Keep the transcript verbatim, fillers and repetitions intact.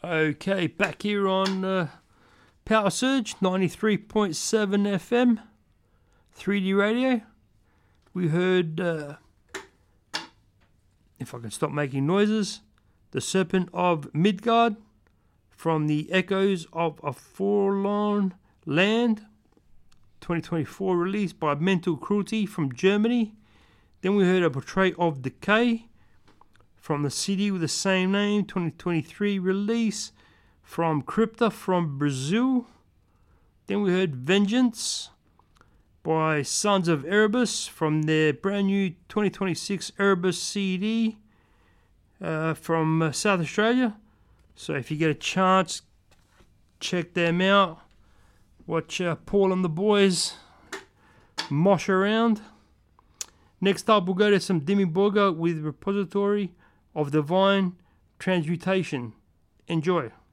Okay, back here on uh, Power Surge ninety-three point seven F M, three D radio. We heard, uh, if I can stop making noises, The Serpent of Midgard from the Echoes of a Forlorn Land, twenty twenty-four release by Mental Cruelty from Germany. Then we heard A Portrait of Decay from the C D with the same name, twenty twenty-three release from Crypta from Brazil. Then we heard Vengeance by Sons of Erebus from their brand new twenty twenty-six Erebus C D uh, from uh, South Australia. So if you get a chance, check them out. Watch uh, Paul and the boys mosh around. Next up, we'll go to some Dimmy Borger with Repository of Divine Transmutation. Enjoy.